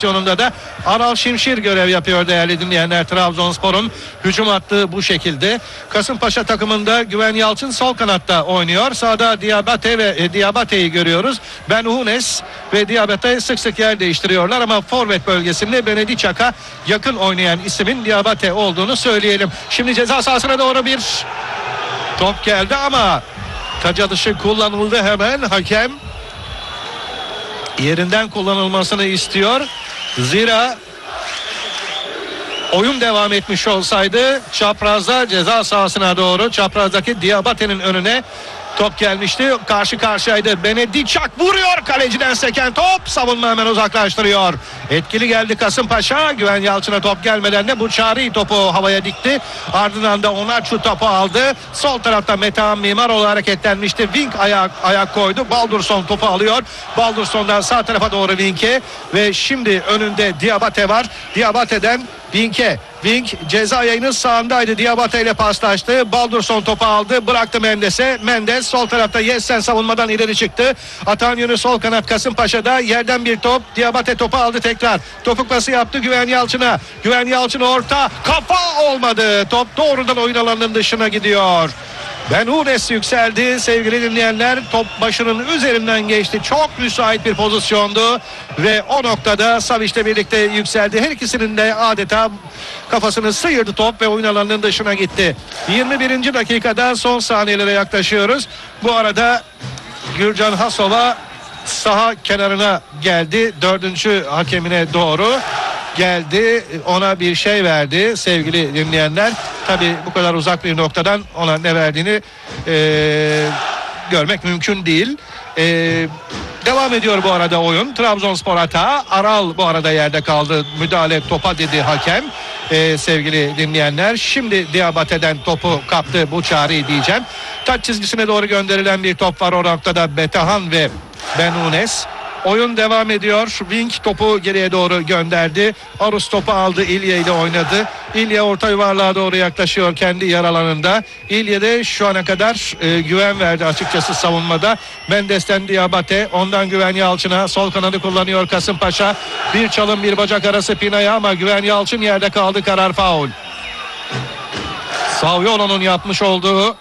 Sonunda da Aral Şimşir görev yapıyor değerli dinleyenler. Trabzonspor'un hücum attığı bu şekilde. Kasımpaşa takımında Güven Yalçın sol kanatta oynuyor. Sağda Diabate ve Diabate'yi görüyoruz. Ben Hunes ve Diabate sık sık yer değiştiriyorlar ama forvet bölgesinde Benedicak'a yakın oynayan ismin Diabate olduğunu söyleyelim. Şimdi ceza sahasına doğru bir top geldi ama taca dışı kullanıldı hemen. Hakem yerinden kullanılmasını istiyor. Zira oyun devam etmiş olsaydı çaprazda ceza sahasına doğru, çaprazdaki Diabate'nin önüne top gelmişti. Karşı karşıyaydı. Benedicak vuruyor. Kaleciden seken top. Savunma hemen uzaklaştırıyor. Etkili geldi Kasımpaşa. Güven Yalçın'a top gelmeden de Buçari topu havaya dikti. Ardından da Onaçu topu aldı. Sol tarafta Metehan Mimaroğlu hareketlenmişti. Wink ayak koydu. Baldurson topu alıyor. Baldurson'dan sağ tarafa doğru Wink'e ve şimdi önünde Diabate var. Diabate'den Wink'e. Wink ceza yayının sağındaydı. Diabate ile paslaştı. Baldurson topu aldı. Bıraktı Mendes'e. Mendes sol tarafta Yessen savunmadan ileri çıktı. Atan yönü sol kanat Kasımpaşa'da. Yerden bir top. Diabate topu aldı tekrar. Topuk pası yaptı Güven Yalçın'a. Güven Yalçın orta. Kafa olmadı. Top doğrudan oyun alanının dışına gidiyor. Ben Hunes yükseldi sevgili dinleyenler. Top başının üzerinden geçti. Çok müsait bir pozisyondu. Ve o noktada Savic'le birlikte yükseldi. Her ikisinin de adeta kafasını sıyırdı top ve oyun alanının dışına gitti. 21. dakikada son saniyelere yaklaşıyoruz. Bu arada Gürcan Hasova saha kenarına geldi. 4. hakemine doğru geldi, ona bir şey verdi sevgili dinleyenler. Tabi bu kadar uzak bir noktadan ona ne verdiğini görmek mümkün değil. Devam ediyor bu arada oyun. Trabzonspor hata. Aral bu arada yerde kaldı. Müdahale topa dedi hakem. Sevgili dinleyenler. Şimdi Diabate'den topu kaptı Buçari diyeceğim. Taç çizgisine doğru gönderilen bir top var o noktada. Metehan ve Ben Hunes. Oyun devam ediyor. Wink topu geriye doğru gönderdi. Arus topu aldı. İlya ile oynadı. İlya orta yuvarlığa doğru yaklaşıyor kendi yer alanında. İlya de şu ana kadar güven verdi açıkçası savunmada. Mendes'ten Diabate. Ondan Güven Yalçın'a. Sol kanadı kullanıyor Kasımpaşa. Bir çalım bir bacak arası Pina'ya ama Güven Yalçın yerde kaldı. Karar faul. Savyolo'nun yapmış olduğu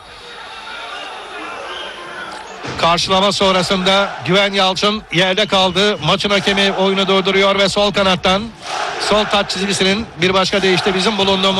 karşılama sonrasında Güven Yalçın yerde kaldı. Maçın hakemi oyunu durduruyor ve sol kanattan sol taç çizgisinin bir başka deyişle bizim bulunduğumuz